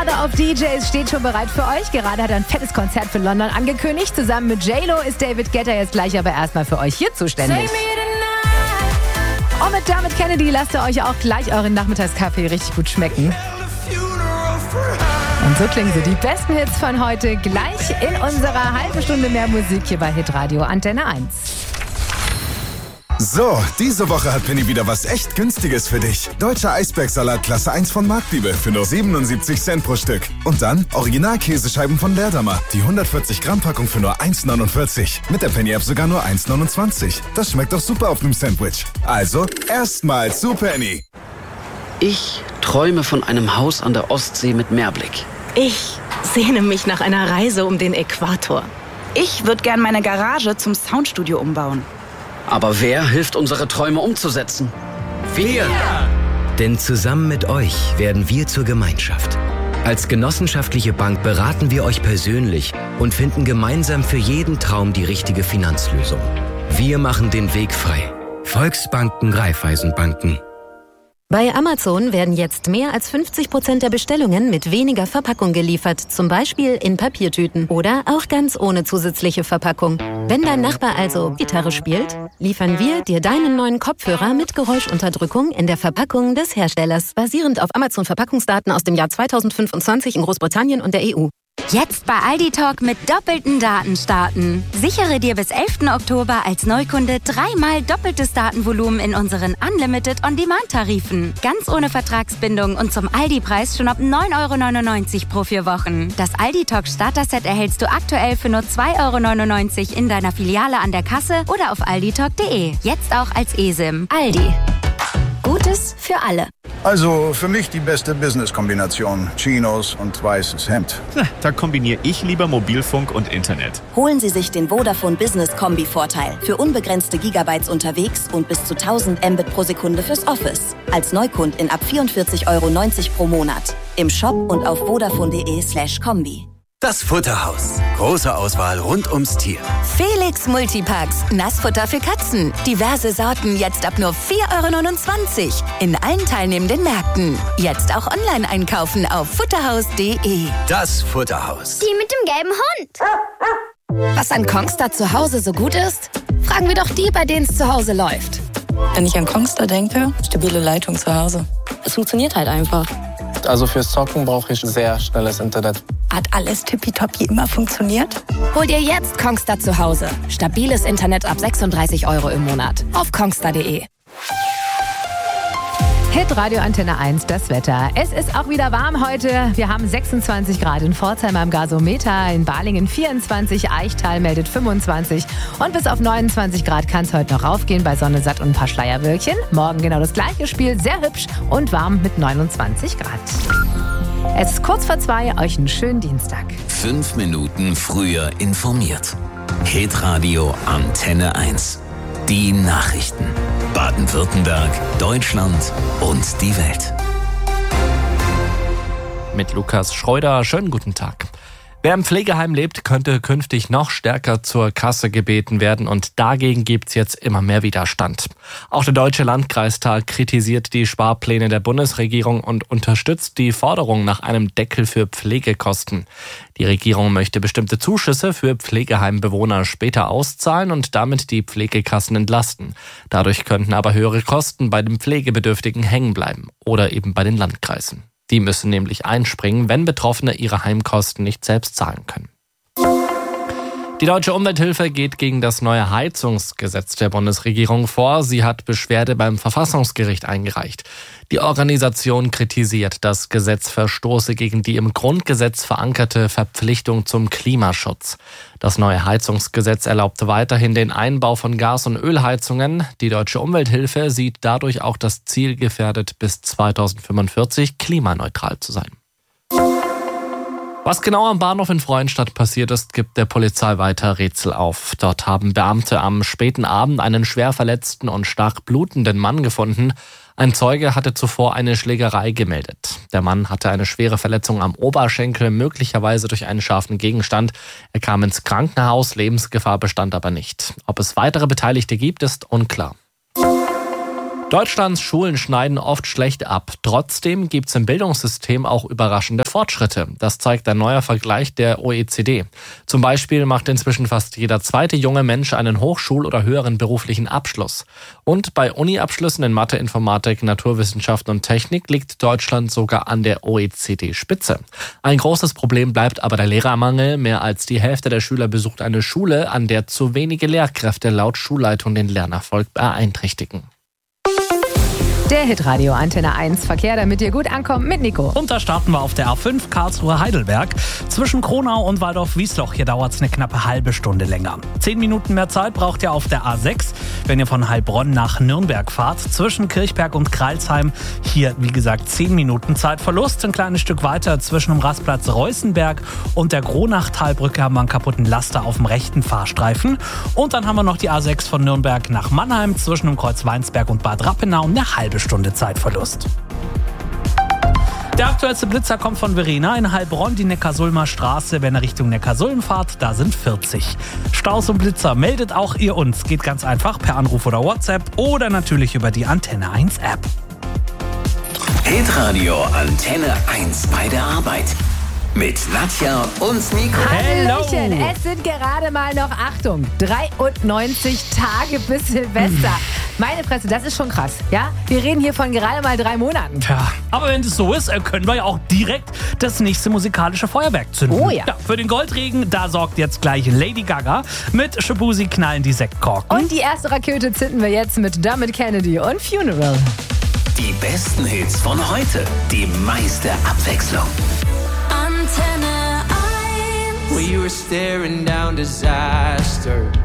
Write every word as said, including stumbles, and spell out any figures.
Father of D Js steht schon bereit für euch. Gerade hat er ein fettes Konzert für London angekündigt. Zusammen mit J-Lo ist David Guetta jetzt gleich aber erstmal für euch hier zuständig. Und mit Dermot Kennedy lasst ihr euch auch gleich euren Nachmittagskaffee richtig gut schmecken. Und so klingen sie, die besten Hits von heute, gleich in unserer halben Stunde mehr Musik hier bei Hitradio Antenne eins. So, diese Woche hat Penny wieder was echt Günstiges für dich. Deutscher Eisbergsalat Klasse eins von Marktliebe für nur siebenundsiebzig Cent pro Stück. Und dann Original-Käsescheiben von Leerdammer. Die hundertvierzig Gramm Packung für nur eins neunundvierzig. Mit der Penny-App sogar nur eins neunundzwanzig. Das schmeckt doch super auf einem Sandwich. Also, erstmal zu Penny. Ich träume von einem Haus an der Ostsee mit Meerblick. Ich sehne mich nach einer Reise um den Äquator. Ich würde gern meine Garage zum Soundstudio umbauen. Aber wer hilft, unsere Träume umzusetzen? Wir! Denn zusammen mit euch werden wir zur Gemeinschaft. Als genossenschaftliche Bank beraten wir euch persönlich und finden gemeinsam für jeden Traum die richtige Finanzlösung. Wir machen den Weg frei. Volksbanken, Raiffeisenbanken. Bei Amazon werden jetzt mehr als fünfzig Prozent der Bestellungen mit weniger Verpackung geliefert, zum Beispiel in Papiertüten oder auch ganz ohne zusätzliche Verpackung. Wenn dein Nachbar also Gitarre spielt, liefern wir dir deinen neuen Kopfhörer mit Geräuschunterdrückung in der Verpackung des Herstellers, basierend auf Amazon-Verpackungsdaten aus dem Jahr zweitausendfünfundzwanzig in Großbritannien und der E U. Jetzt bei Aldi Talk mit doppelten Daten starten. Sichere dir bis elften Oktober als Neukunde dreimal doppeltes Datenvolumen in unseren Unlimited On-Demand-Tarifen. Ganz ohne Vertragsbindung und zum Aldi-Preis schon ab neun Euro neunundneunzig pro vier Wochen. Das Aldi Talk Starter-Set erhältst du aktuell für nur zwei Euro neunundneunzig in deiner Filiale an der Kasse oder auf alditalk punkt de. Jetzt auch als eSIM. Aldi. Gutes für alle. Also für mich die beste Business-Kombination. Chinos und weißes Hemd. Da kombiniere ich lieber Mobilfunk und Internet. Holen Sie sich den Vodafone Business Kombi-Vorteil. Für unbegrenzte Gigabytes unterwegs und bis zu tausend Mbit pro Sekunde fürs Office. Als Neukundin ab vierundvierzig Euro neunzig pro Monat. Im Shop und auf vodafone.de slash Kombi. Das Futterhaus. Große Auswahl rund ums Tier. Felix Multipacks. Nassfutter für Katzen. Diverse Sorten jetzt ab nur vier Euro neunundzwanzig. In allen teilnehmenden Märkten. Jetzt auch online einkaufen auf futterhaus punkt de. Das Futterhaus. Die mit dem gelben Hund. Was an Kongstar zu Hause so gut ist? Fragen wir doch die, bei denen es zu Hause läuft. Wenn ich an Kongstar denke, stabile Leitung zu Hause. Es funktioniert halt einfach. Also fürs Zocken brauche ich sehr schnelles Internet. Hat alles tippitoppi immer funktioniert? Hol dir jetzt Kongstar zu Hause. Stabiles Internet ab sechsunddreißig Euro im Monat. Auf kongstar punkt de. Hitradio Antenne eins, das Wetter. Es ist auch wieder warm heute. Wir haben sechsundzwanzig Grad in Pforzheim am Gasometer, in Balingen vierundzwanzig, Eichtal meldet fünfundzwanzig und bis auf neunundzwanzig Grad kann es heute noch raufgehen bei Sonne, satt und ein paar Schleierwölkchen. Morgen genau das gleiche Spiel, sehr hübsch und warm mit neunundzwanzig Grad. Es ist kurz vor zwei, euch einen schönen Dienstag. Fünf Minuten früher informiert. Hitradio Antenne eins. Die Nachrichten. Baden-Württemberg, Deutschland und die Welt. Mit Lukas Schreuder, schönen guten Tag. Wer im Pflegeheim lebt, könnte künftig noch stärker zur Kasse gebeten werden und dagegen gibt's jetzt immer mehr Widerstand. Auch der Deutsche Landkreistag kritisiert die Sparpläne der Bundesregierung und unterstützt die Forderung nach einem Deckel für Pflegekosten. Die Regierung möchte bestimmte Zuschüsse für Pflegeheimbewohner später auszahlen und damit die Pflegekassen entlasten. Dadurch könnten aber höhere Kosten bei den Pflegebedürftigen hängen bleiben oder eben bei den Landkreisen. Die müssen nämlich einspringen, wenn Betroffene ihre Heimkosten nicht selbst zahlen können. Die Deutsche Umwelthilfe geht gegen das neue Heizungsgesetz der Bundesregierung vor. Sie hat Beschwerde beim Verfassungsgericht eingereicht. Die Organisation kritisiert, das Gesetz verstoße gegen die im Grundgesetz verankerte Verpflichtung zum Klimaschutz. Das neue Heizungsgesetz erlaubt weiterhin den Einbau von Gas- und Ölheizungen. Die Deutsche Umwelthilfe sieht dadurch auch das Ziel gefährdet, bis zweitausendfünfundvierzig klimaneutral zu sein. Was genau am Bahnhof in Freudenstadt passiert ist, gibt der Polizei weiter Rätsel auf. Dort haben Beamte am späten Abend einen schwer verletzten und stark blutenden Mann gefunden. Ein Zeuge hatte zuvor eine Schlägerei gemeldet. Der Mann hatte eine schwere Verletzung am Oberschenkel, möglicherweise durch einen scharfen Gegenstand. Er kam ins Krankenhaus, Lebensgefahr bestand aber nicht. Ob es weitere Beteiligte gibt, ist unklar. Deutschlands Schulen schneiden oft schlecht ab. Trotzdem gibt es im Bildungssystem auch überraschende Fortschritte. Das zeigt ein neuer Vergleich der O E C D. Zum Beispiel macht inzwischen fast jeder zweite junge Mensch einen Hochschul- oder höheren beruflichen Abschluss. Und bei Uni-Abschlüssen in Mathe, Informatik, Naturwissenschaften und Technik liegt Deutschland sogar an der O E C D-Spitze. Ein großes Problem bleibt aber der Lehrermangel. Mehr als die Hälfte der Schüler besucht eine Schule, an der zu wenige Lehrkräfte laut Schulleitung den Lernerfolg beeinträchtigen. Der Hitradio Antenne eins Verkehr, damit ihr gut ankommt mit Nico. Und da starten wir auf der A fünf Karlsruhe-Heidelberg. Zwischen Kronau und Waldorf-Wiesloch. Hier dauert es eine knappe halbe Stunde länger. Zehn Minuten mehr Zeit braucht ihr auf der A sechs, wenn ihr von Heilbronn nach Nürnberg fahrt. Zwischen Kirchberg und Kreilsheim. Hier, wie gesagt, zehn Minuten Zeitverlust. Ein kleines Stück weiter zwischen dem Rastplatz Reußenberg und der Kronachtalbrücke haben wir einen kaputten Laster auf dem rechten Fahrstreifen. Und dann haben wir noch die A sechs von Nürnberg nach Mannheim. Zwischen dem Kreuz Weinsberg und Bad Rappenau eine halbe Stunde Zeitverlust. Der aktuellste Blitzer kommt von Verena in Heilbronn, die Neckarsulmer Straße. Wenn ihr Richtung Neckarsulm fahrt, da sind vierzig. Staus und Blitzer meldet auch ihr uns. Geht ganz einfach per Anruf oder WhatsApp oder natürlich über die Antenne eins App. Hitradio Antenne eins bei der Arbeit. Mit Nadja und Nico. Hallöchen, es sind gerade mal noch, Achtung, dreiundneunzig Tage bis Silvester. Meine Fresse, das ist schon krass, ja? Wir reden hier von gerade mal drei Monaten. Tja, aber wenn das so ist, können wir ja auch direkt das nächste musikalische Feuerwerk zünden. Oh ja. Ja, für den Goldregen, da sorgt jetzt gleich Lady Gaga. Mit Shabuzi knallen die Sektkorken. Und die erste Rakete zünden wir jetzt mit Dermot Kennedy und Funeral. Die besten Hits von heute, die meiste Abwechslung. Antenne eins. We were staring down disaster.